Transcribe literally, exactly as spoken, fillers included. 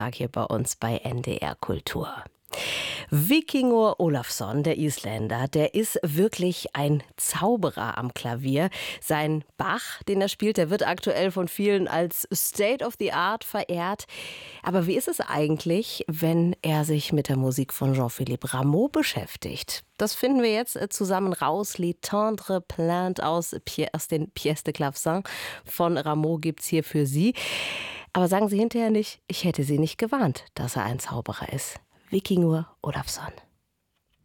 Hier bei uns bei N D R Kultur. Víkingur Ólafsson, der Isländer, der ist wirklich ein Zauberer am Klavier. Sein Bach, den er spielt, der wird aktuell von vielen als State of the Art verehrt. Aber wie ist es eigentlich, wenn er sich mit der Musik von Jean-Philippe Rameau beschäftigt? Das finden wir jetzt zusammen raus. Les Tendres Plaintes aus, aus den Pièces de Clavecin von Rameau gibt's hier für Sie. Aber sagen Sie hinterher nicht, ich hätte Sie nicht gewarnt, dass er ein Zauberer ist. Víkingur Ólafsson.